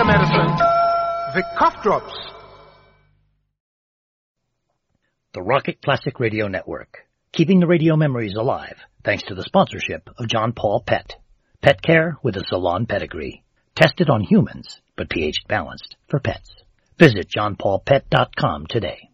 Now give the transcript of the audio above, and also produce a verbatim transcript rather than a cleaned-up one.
medicine, Vic Cough Drops. The Rocket Classic Radio Network, keeping the radio memories alive thanks to the sponsorship of John Paul Pet. Pet care with a salon pedigree. Tested on humans, but pH balanced for pets. Visit john paul pet dot com today.